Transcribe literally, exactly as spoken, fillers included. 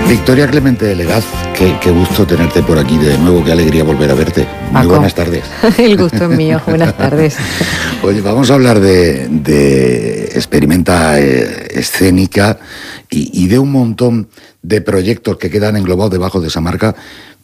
Victoria Clemente de Legaz, qué, qué gusto tenerte por aquí de nuevo, qué alegría volver a verte. Muy Paco, buenas tardes. El gusto es mío, buenas tardes. Oye, vamos a hablar de, de experimenta eh, escénica y, y de un montón de proyectos que quedan englobados debajo de esa marca,